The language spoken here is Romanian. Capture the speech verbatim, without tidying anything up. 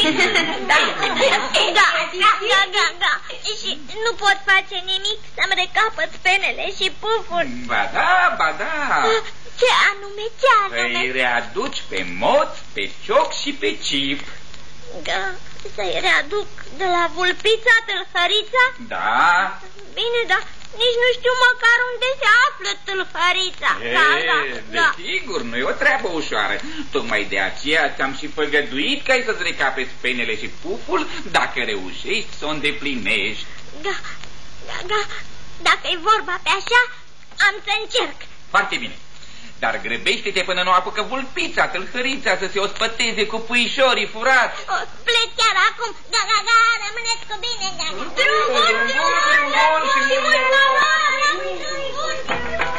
Da, da, da, da, da. Și nu pot face nimic să-mi recapăt penele și puful. Ba da, ba da. Ce anume, ce anume? Îi readuci pe Moț, pe Cioc și pe Cip. Da, să-i readuc de la Vulpița, Tâlhărița? Da. Bine, dar nici nu știu măcar unde se află Tâlhărița. E, da, da, da. Desigur, nu e o treabă ușoară. Tocmai de aceea ți-am și făgăduit că ai să-ți recapeți penele și puful dacă reușești să o îndeplinești. Da, da, da. Dacă-i vorba pe așa, am să încerc. Foarte bine. Dar grăbește-te până nu apucă Vulpița, Tâlhărița să se ospăteze cu puișorii furați. O, plec chiar acum. Da, da, da, rămâneți cu bine. Da, da. Drum bun, drum bun, drum bun și mult noroc.